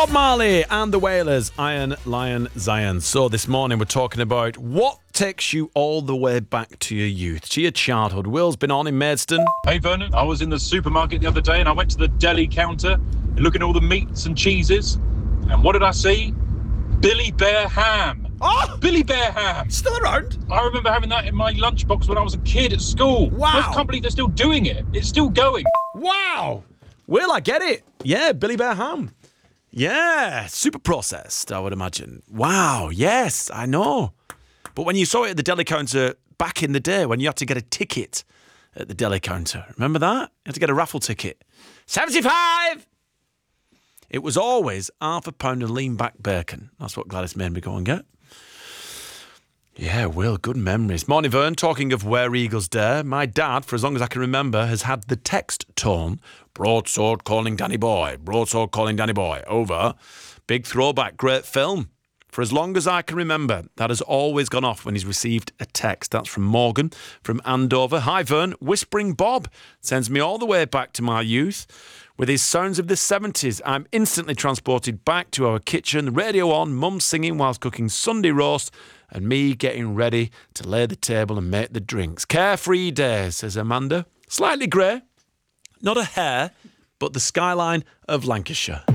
Bob Marley and the Wailers, Iron Lion Zion. So this morning we're talking about what takes you all the way back to your youth, to your childhood. Will's been on in Maidstone. Hey Vernon, I was in the supermarket the other day and I went to the deli counter looking at all the meats and cheeses. And what did I see? Billy Bear ham. Oh! Billy Bear ham. Still around? I remember having that in my lunchbox when I was a kid at school. Wow. I can't believe they're still doing it. It's still going. Wow. Will, I get it. Yeah, Billy Bear ham. Yeah, super processed, I would imagine. Wow, yes, I know. But when you saw it at the deli counter back in the day, when you had to get a ticket at the deli counter, remember that? You had to get a raffle ticket. 75! It was always £1/2 of lean back bacon. That's what Gladys made me go and get. Yeah, Will, good memories. Morning, Vern. Talking of where eagles dare, my dad, for as long as I can remember, has had the text tone, broadsword calling Danny boy, broadsword calling Danny boy, over. Big throwback, great film. For as long as I can remember, that has always gone off when he's received a text. That's from Morgan, from Andover. Hi, Vern. Whispering Bob sends me all the way back to my youth. With his sounds of the 70s, I'm instantly transported back to our kitchen, the radio on, mum singing whilst cooking Sunday roast, and me getting ready to lay the table and make the drinks. Carefree days, says Amanda. Slightly grey, not a hair, but the skyline of Lancashire.